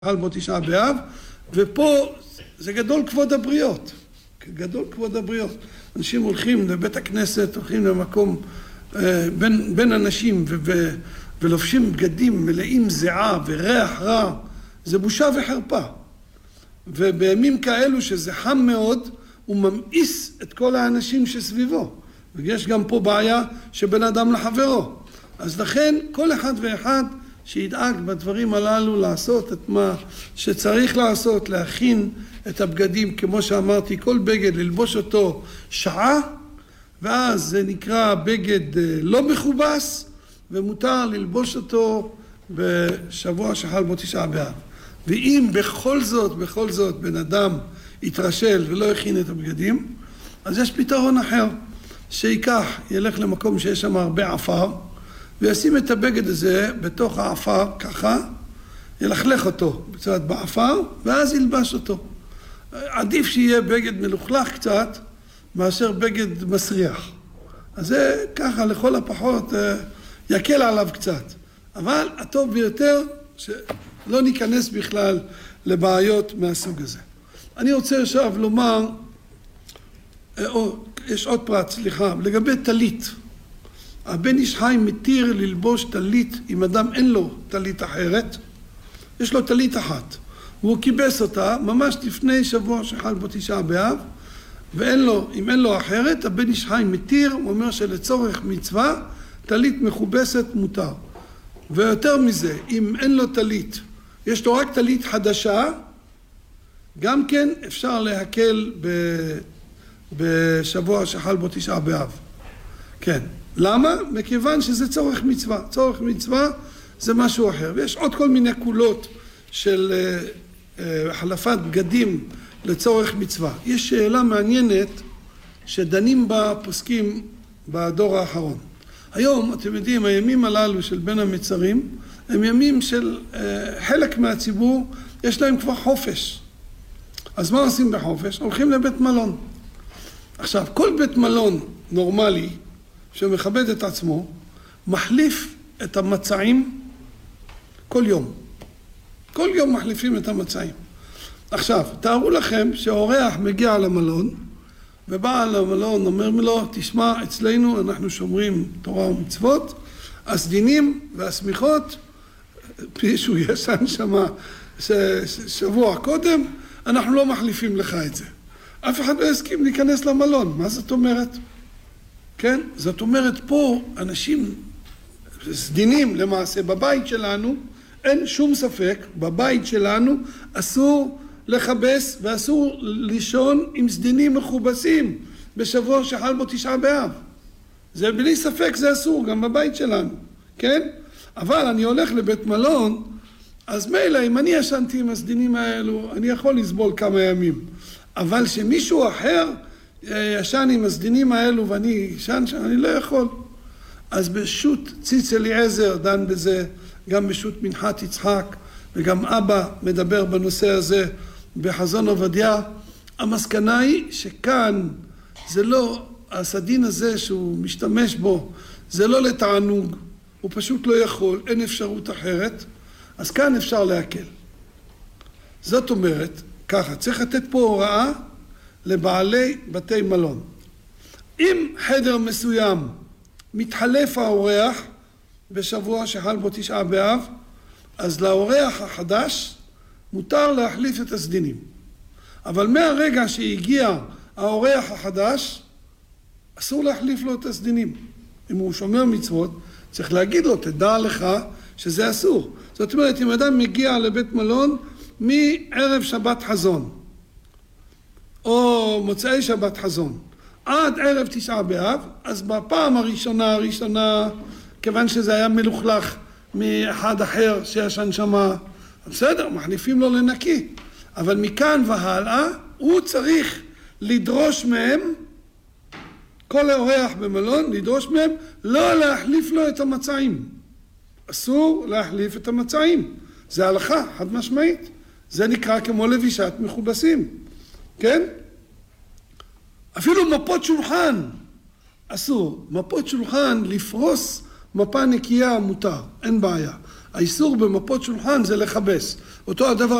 על בו תשעה באב, ופה זה גדול כבוד הבריות, גדול כבוד הבריות. אנשים הולכים לבית הכנסת, הולכים למקום בין אנשים ולובשים בגדים מלאים זיעה וריח רע, זה בושה וחרפה. ובימים כאלו שזה חם מאוד, הוא ממאיס את כל האנשים שסביבו. ויש גם פה בעיה שבין אדם לחברו. אז לכן כל אחד ואחד שידאג בדברים הללו לעשות את מה שצריך לעשות, להכין את הבגדים, כמו שאמרתי, כל בגד ללבוש אותו שעה, ואז זה נקרא בגד לא מכובס, ומותר ללבוש אותו בשבוע שחל בו תשעה באב. ואם בכל זאת בן אדם יתרשל ולא יכין את הבגדים, אז יש פתרון אחר, ילך למקום שיש שם הרבה עפר, וישים את הבגד הזה בתוך העפר, ככה, ילכלך אותו קצת בעפר, ואז ילבש אותו. עדיף שיהיה בגד מלוכלך קצת, מאשר בגד מסריח. אז זה ככה לכל הפחות יקל עליו קצת. אבל הטוב ביותר, שלא ניכנס בכלל לבעיות מהסוג הזה. אני רוצה עכשיו לומר, יש עוד פרט, לגבי טלית. הבן איש חי מתיר ללבוש טלית אם אדם אין לו טלית אחרת, יש לו טלית אחת, והוא קיבס אותה ממש לפני שבוע שחל בו תשעה באב, אם אין לו אחרת, הבן איש חי מתיר, הוא אומר שלצורך מצווה, טלית מכובסת מותר. ויותר מזה, אם אין לו טלית, יש לו רק טלית חדשה, גם כן אפשר להקל בשבוע שחל בו תשעה באב. כן. למה? מכיוון שזה צורך מצווה. צורך מצווה זה משהו אחר. ויש עוד כל מיני קולות של החלפת בגדים לצורך מצווה. יש שאלה מעניינת שדנים בה פוסקים בדור האחרון. היום, אתם יודעים, הימים הללו של בין המצרים, הם ימים של חלק מהציבור, יש להם כבר חופש. אז מה עושים בחופש? הולכים לבית מלון. עכשיו, כל בית מלון נורמלי, שמכבד את עצמו, מחליף את המצעים כל יום. כל יום מחליפים את המצעים. עכשיו, תארו לכם שהאורח מגיע למלון, ובעל המלון אומר לו, תשמע, אצלנו אנחנו שומרים תורה ומצוות, הסדינים והסמיכות, שהוא ישן שמה שבוע קודם, אנחנו לא מחליפים לך את זה. אף אחד לא הסכים להיכנס למלון. מה זאת אומרת? כן? זאת אומרת, פה אנשים סדינים למעשה בבית שלנו, אין שום ספק, בבית שלנו אסור לחבס ואסור לישון עם סדינים מכובסים בשבוע שחל בו תשעה באב. זה בלי ספק, זה אסור גם בבית שלנו, כן? אבל אני הולך לבית מלון, אז מילא, אם אני ישנתי עם הסדינים האלו, אני יכול לסבול כמה ימים. אבל שמישהו אחר ישן עם הסדינים האלו ואני ישן שם, אני לא יכול. אז בשו"ת ציץ אליעזר דן בזה, גם בשו"ת מנחת יצחק, וגם אבא מדבר בנושא הזה בחזון עובדיה. המסקנה היא שכאן זה לא, הסדין הזה שהוא משתמש בו, זה לא לתענוג, הוא פשוט לא יכול, אין אפשרות אחרת, אז כאן אפשר להקל. זאת אומרת, ככה, צריך לתת פה הוראה לבעלי בתי מלון. אם חדר מסוים מתחלף האורח בשבוע שחל בו תשעה באב, אז לאורח החדש מותר להחליף את הסדינים. אבל מהרגע שהגיע האורח החדש, אסור להחליף לו את הסדינים. אם הוא שומר מצוות, צריך להגיד לו, תדע לך שזה אסור. זאת אומרת, אם אדם מגיע לבית מלון מערב שבת חזון, או מוצאי שבת חזון, עד ערב תשעה באב, אז בפעם הראשונה, כיוון שזה היה מלוכלך מאחד אחר שישן שמה, בסדר, מחליפים לו לנקי. אבל מכאן והלאה, הוא צריך לדרוש מהם, כל האורח במלון, לדרוש מהם, לא להחליף לו את המצעים. אסור להחליף את המצעים. זה הלכה, חד משמעית. זה נקרא כמו לבישת מכובסים. כן? אפילו מפות שולחן אסור. מפות שולחן, לפרוס מפה נקייה מותר, אין בעיה. האיסור במפות שולחן זה לכבס. אותו הדבר